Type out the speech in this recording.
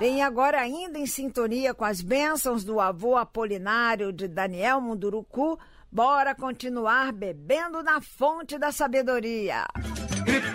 Bem, agora ainda em sintonia com as bênçãos do avô Apolinário de Daniel Munduruku, bora continuar bebendo na fonte da sabedoria.